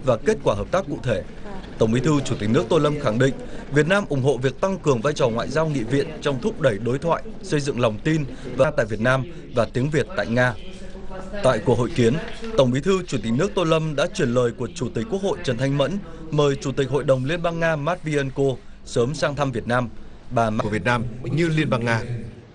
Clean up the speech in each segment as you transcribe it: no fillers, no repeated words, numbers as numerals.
và kết quả hợp tác cụ thể. Tổng Bí thư Chủ tịch nước Tô Lâm khẳng định Việt Nam ủng hộ việc tăng cường vai trò ngoại giao nghị viện trong thúc đẩy đối thoại, xây dựng lòng tin và tại Việt Nam và tiếng Việt tại Nga. Tại cuộc hội kiến, Tổng Bí thư Chủ tịch nước Tô Lâm đã chuyển lời của Chủ tịch Quốc hội Trần Thanh Mẫn mời Chủ tịch Hội đồng Liên bang Nga Matvienko sớm sang thăm Việt Nam. Bà của Việt Nam như Liên bang Nga.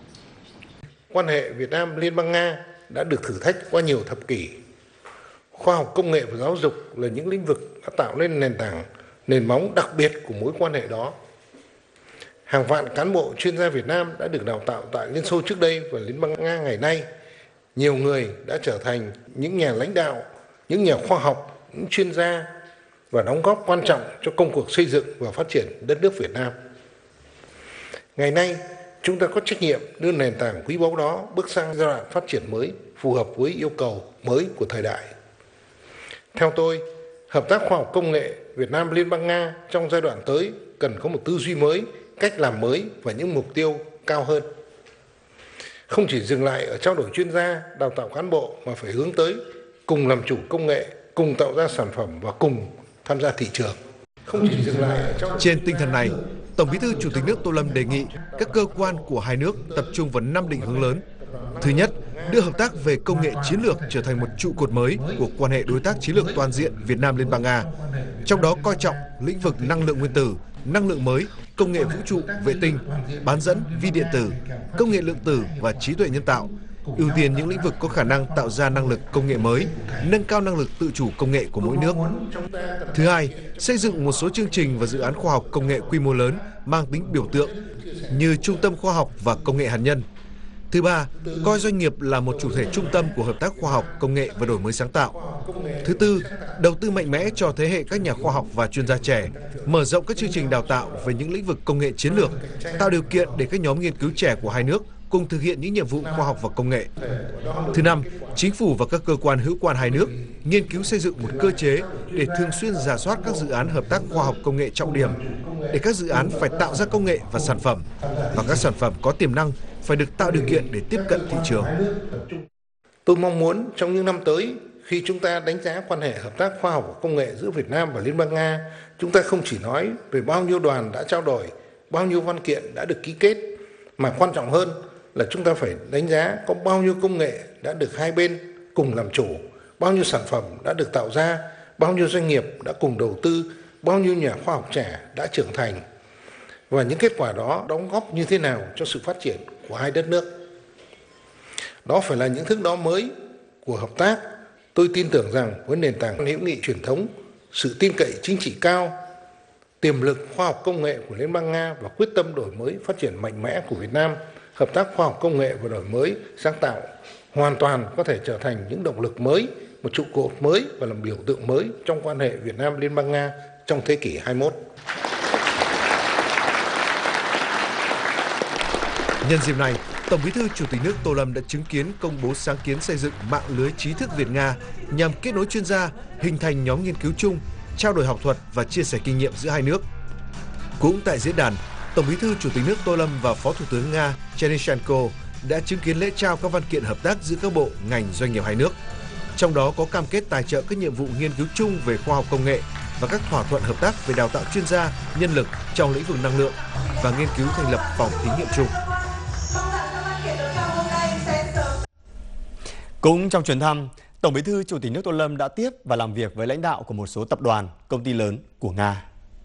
Quan hệ Việt Nam Liên bang Nga đã được thử thách qua nhiều thập kỷ. Khoa học công nghệ và giáo dục là những lĩnh vực đã tạo nên nền móng đặc biệt của mối quan hệ đó. Hàng vạn cán bộ chuyên gia Việt Nam đã được đào tạo tại Liên Xô trước đây và Liên bang Nga ngày nay. Nhiều người đã trở thành những nhà lãnh đạo, những nhà khoa học, những chuyên gia và đóng góp quan trọng cho công cuộc xây dựng và phát triển đất nước Việt Nam. Ngày nay, chúng ta có trách nhiệm đưa nền tảng quý báu đó bước sang giai đoạn phát triển mới, phù hợp với yêu cầu mới của thời đại. Theo tôi, hợp tác khoa học công nghệ Việt Nam Liên bang Nga trong giai đoạn tới cần có một tư duy mới, cách làm mới và những mục tiêu cao hơn. Không chỉ dừng lại ở trao đổi chuyên gia, đào tạo cán bộ mà phải hướng tới cùng làm chủ công nghệ, cùng tạo ra sản phẩm và cùng tham gia thị trường. Không chỉ dừng lại ở Trên tinh thần này, Tổng Bí thư Chủ tịch nước Tô Lâm đề nghị các cơ quan của hai nước tập trung vào 5 định hướng lớn. Thứ nhất, đưa hợp tác về công nghệ chiến lược trở thành một trụ cột mới của quan hệ đối tác chiến lược toàn diện Việt Nam Liên bang Nga. Trong đó coi trọng lĩnh vực năng lượng nguyên tử, năng lượng mới, công nghệ vũ trụ, vệ tinh, bán dẫn, vi điện tử, công nghệ lượng tử và trí tuệ nhân tạo. Ưu tiên những lĩnh vực có khả năng tạo ra năng lực công nghệ mới, nâng cao năng lực tự chủ công nghệ của mỗi nước. Thứ hai, xây dựng một số chương trình và dự án khoa học công nghệ quy mô lớn mang tính biểu tượng như Trung tâm Khoa học và Công nghệ hạt nhân. Thứ ba, coi doanh nghiệp là một chủ thể trung tâm của hợp tác khoa học, công nghệ và đổi mới sáng tạo. Thứ tư, đầu tư mạnh mẽ cho thế hệ các nhà khoa học và chuyên gia trẻ, mở rộng các chương trình đào tạo về những lĩnh vực công nghệ chiến lược, tạo điều kiện để các nhóm nghiên cứu trẻ của hai nước cùng thực hiện những nhiệm vụ khoa học và công nghệ. Thứ năm, chính phủ và các cơ quan hữu quan hai nước nghiên cứu xây dựng một cơ chế để thường xuyên rà soát các dự án hợp tác khoa học công nghệ trọng điểm, để các dự án phải tạo ra công nghệ và sản phẩm, và các sản phẩm có tiềm năng phải được tạo điều kiện để tiếp cận thị trường. Tôi mong muốn trong những năm tới, khi chúng ta đánh giá quan hệ hợp tác khoa học và công nghệ giữa Việt Nam và Liên bang Nga, chúng ta không chỉ nói về bao nhiêu đoàn đã trao đổi, bao nhiêu văn kiện đã được ký kết, mà quan trọng hơn là chúng ta phải đánh giá có bao nhiêu công nghệ đã được hai bên cùng làm chủ, bao nhiêu sản phẩm đã được tạo ra, bao nhiêu doanh nghiệp đã cùng đầu tư, bao nhiêu nhà khoa học trẻ đã trưởng thành, và những kết quả đó đóng góp như thế nào cho sự phát triển của hai đất nước. Đó phải là những thước đo mới của hợp tác. Tôi tin tưởng rằng với nền tảng hữu nghị truyền thống, sự tin cậy chính trị cao, tiềm lực khoa học công nghệ của Liên bang Nga và quyết tâm đổi mới phát triển mạnh mẽ của Việt Nam, hợp tác khoa học công nghệ và đổi mới sáng tạo hoàn toàn có thể trở thành những động lực mới, một trụ cột mới và làm biểu tượng mới trong quan hệ Việt Nam Liên bang Nga trong thế kỷ 21. Nhân dịp này, Tổng Bí thư Chủ tịch nước Tô Lâm đã chứng kiến công bố sáng kiến xây dựng mạng lưới trí thức Việt-Nga nhằm kết nối chuyên gia, hình thành nhóm nghiên cứu chung, trao đổi học thuật và chia sẻ kinh nghiệm giữa hai nước. Cũng tại diễn đàn, Tổng Bí thư Chủ tịch nước Tô Lâm và Phó Thủ tướng Nga Chernyshchenko đã chứng kiến lễ trao các văn kiện hợp tác giữa các bộ, ngành, doanh nghiệp hai nước. Trong đó có cam kết tài trợ các nhiệm vụ nghiên cứu chung về khoa học công nghệ và các thỏa thuận hợp tác về đào tạo chuyên gia, nhân lực trong lĩnh vực năng lượng và nghiên cứu thành lập phòng thí nghiệm chung. Cũng trong chuyến thăm, Tổng Bí thư Chủ tịch nước Tô Lâm đã tiếp và làm việc với lãnh đạo của một số tập đoàn, công ty lớn của Nga.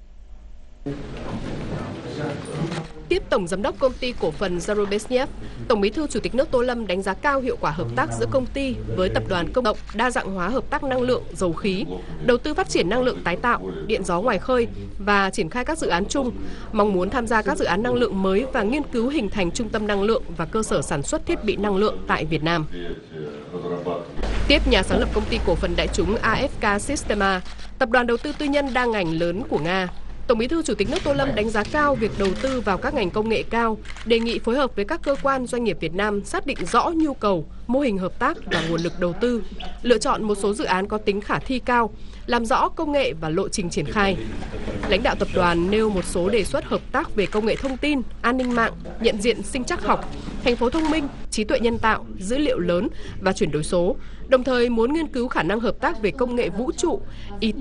Tiếp Tổng Giám đốc Công ty Cổ phần Zarubezhnev, Tổng Bí thư Chủ tịch nước Tô Lâm đánh giá cao hiệu quả hợp tác giữa công ty với tập đoàn công cộng, đa dạng hóa hợp tác năng lượng, dầu khí, đầu tư phát triển năng lượng tái tạo, điện gió ngoài khơi và triển khai các dự án chung, mong muốn tham gia các dự án năng lượng mới và nghiên cứu hình thành trung tâm năng lượng và cơ sở sản xuất thiết bị năng lượng tại Việt Nam. Tiếp nhà sáng lập Công ty Cổ phần Đại chúng AFK Sistema, tập đoàn đầu tư tư nhân đa ngành lớn của Nga, Tổng Bí thư Chủ tịch nước Tô Lâm đánh giá cao việc đầu tư vào các ngành công nghệ cao, đề nghị phối hợp với các cơ quan doanh nghiệp Việt Nam xác định rõ nhu cầu, mô hình hợp tác và nguồn lực đầu tư, lựa chọn một số dự án có tính khả thi cao, làm rõ công nghệ và lộ trình triển khai. Lãnh đạo tập đoàn nêu một số đề xuất hợp tác về công nghệ thông tin, an ninh mạng, nhận diện sinh trắc học, thành phố thông minh, trí tuệ nhân tạo, dữ liệu lớn và chuyển đổi số, đồng thời muốn nghiên cứu khả năng hợp tác về công nghệ vũ trụ, y tế,